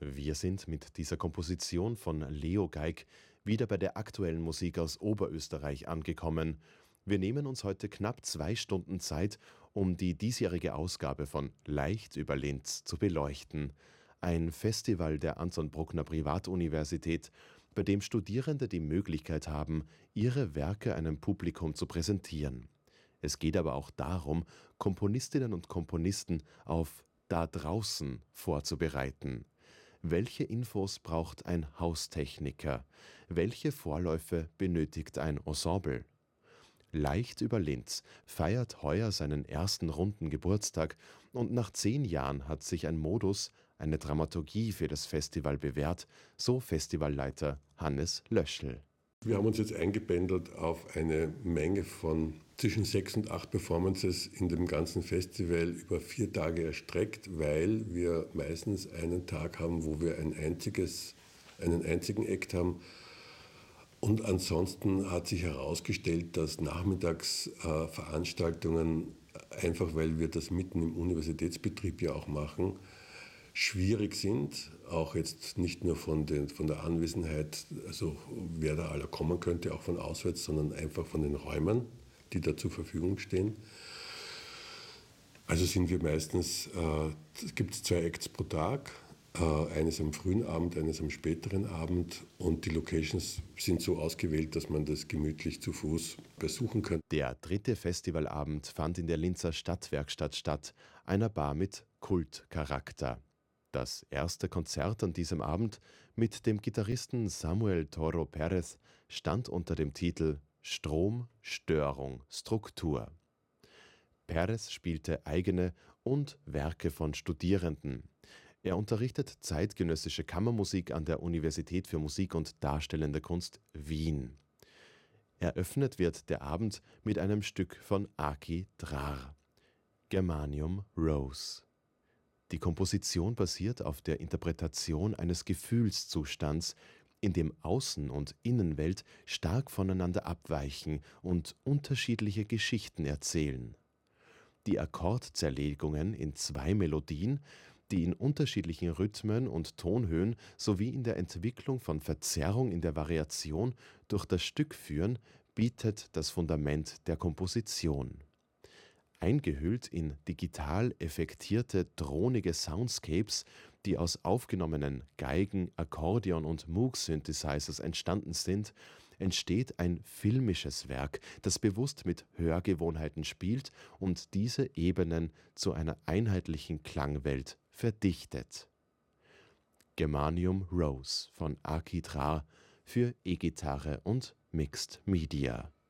Wir sind mit dieser Komposition von Leo Geig wieder bei der aktuellen Musik aus Oberösterreich angekommen. Wir nehmen uns heute knapp 2 Stunden Zeit, um die diesjährige Ausgabe von Leicht über Linz zu beleuchten. Ein Festival der Anton Bruckner Privatuniversität, bei dem Studierende die Möglichkeit haben, ihre Werke einem Publikum zu präsentieren. Es geht aber auch darum, Komponistinnen und Komponisten auf da draußen vorzubereiten. Welche Infos braucht ein Haustechniker? Welche Vorläufe benötigt ein Ensemble? Leicht über Linz feiert heuer seinen ersten runden Geburtstag und nach 10 Jahren hat sich ein Modus, eine Dramaturgie für das Festival bewährt, so Festivalleiter Hannes Löschl. Wir haben uns jetzt eingependelt auf eine Menge von zwischen 6 und 8 Performances in dem ganzen Festival über 4 Tage erstreckt, weil wir meistens einen Tag haben, wo wir einen einzigen Act haben. Und ansonsten hat sich herausgestellt, dass Nachmittagsveranstaltungen, einfach weil wir das mitten im Universitätsbetrieb ja auch machen, schwierig sind, auch jetzt nicht nur von der Anwesenheit, also wer da aller kommen könnte, auch von auswärts, sondern einfach von den Räumen, die da zur Verfügung stehen. Also sind wir meistens, es gibt 2 Acts pro Tag, eines am frühen Abend, eines am späteren Abend, und die Locations sind so ausgewählt, dass man das gemütlich zu Fuß besuchen kann. Der 3. Festivalabend fand in der Linzer Stadtwerkstatt statt, einer Bar mit Kultcharakter. Das erste Konzert an diesem Abend mit dem Gitarristen Samuel Toro Perez stand unter dem Titel Strom, Störung, Struktur. Perez spielte eigene und Werke von Studierenden. Er unterrichtet zeitgenössische Kammermusik an der Universität für Musik und Darstellende Kunst Wien. Eröffnet wird der Abend mit einem Stück von Aki Drar, Germanium Rose. Die Komposition basiert auf der Interpretation eines Gefühlszustands, in dem Außen- und Innenwelt stark voneinander abweichen und unterschiedliche Geschichten erzählen. Die Akkordzerlegungen in 2 Melodien, die in unterschiedlichen Rhythmen und Tonhöhen sowie in der Entwicklung von Verzerrung in der Variation durch das Stück führen, bietet das Fundament der Komposition. Eingehüllt in digital effektierte, thronige Soundscapes, die aus aufgenommenen Geigen, Akkordeon und Moog-Synthesizers entstanden sind, entsteht ein filmisches Werk, das bewusst mit Hörgewohnheiten spielt und diese Ebenen zu einer einheitlichen Klangwelt verdichtet. Germanium Rose von Aki Drar für E-Gitarre und Mixed Media.